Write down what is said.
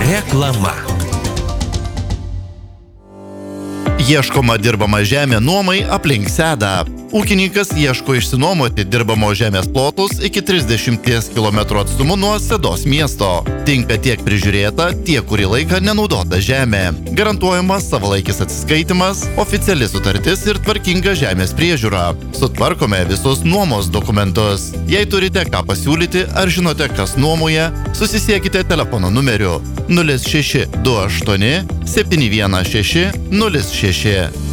Reklama. Ieškoma dirbama žemė nuomai aplink Sedą. Ūkininkas ieško išsinuomoti dirbamo žemės plotus iki 30 km atstumu nuo Sedos miesto. Tinka tiek prižiūrėta, tiek kurį laiką nenaudota žemė. Garantuojamas savalaikis atsiskaitimas, oficiali sutartis ir tvarkinga žemės priežiūra. Sutvarkome visus nuomos dokumentus. Jei turite ką pasiūlyti ar žinote, kas nuomoja, susisiekite telefono numeriu 0628 716 06.